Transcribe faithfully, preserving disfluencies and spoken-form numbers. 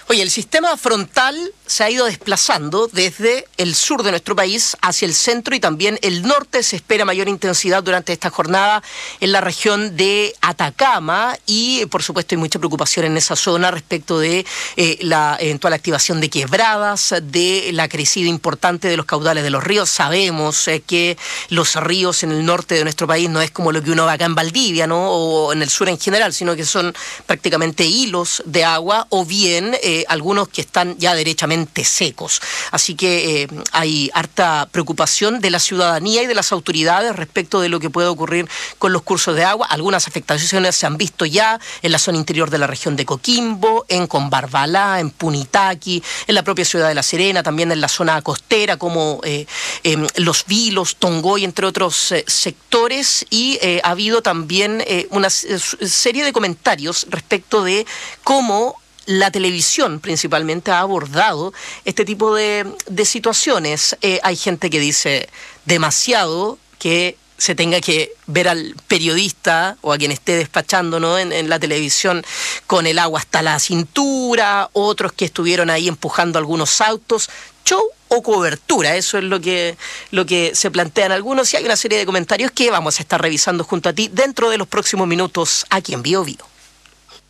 Oye, el sistema frontal se ha ido desplazando desde el sur de nuestro país hacia el centro y también el norte. Se espera mayor intensidad durante esta jornada en la región de Atacama y, por supuesto, hay mucha preocupación en esa zona respecto de eh, la eventual activación de quebradas, de la crecida importante de los caudales de los ríos. Sabemos eh, que los ríos en el norte de nuestro país no es como lo que uno ve acá en Valdivia, ¿no? O en el sur en general, sino que son prácticamente hilos de agua o bien eh, algunos que están ya derechamente secos. Así que eh, hay harta preocupación de la ciudadanía y de las autoridades respecto de lo que puede ocurrir con los cursos de agua. Algunas afectaciones se han visto ya en la zona interior de la región de Coquimbo, en Combarbalá, en Punitaqui, en la propia ciudad de La Serena, también en la zona costera como eh, eh, Los Vilos, Tongoy, entre otros eh, sectores, y eh, ha habido también eh, una serie de comentarios respecto de cómo la televisión principalmente ha abordado este tipo de, de situaciones. Eh, hay gente que dice demasiado que se tenga que ver al periodista o a quien esté despachando, ¿no? en, en la televisión con el agua hasta la cintura, otros que estuvieron ahí empujando algunos autos. Show o cobertura, eso es lo que, lo que se plantean algunos, y hay una serie de comentarios que vamos a estar revisando junto a ti dentro de los próximos minutos aquí en Bio Bio.